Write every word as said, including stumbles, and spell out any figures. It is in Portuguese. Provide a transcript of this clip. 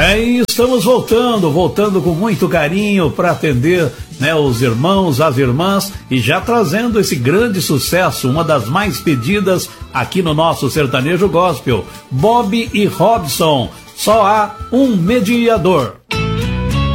É, e estamos voltando, voltando com muito carinho para atender, né, os irmãos, as irmãs, e já trazendo esse grande sucesso, uma das mais pedidas aqui no nosso sertanejo gospel, Bob e Robson, Só Há Um Mediador.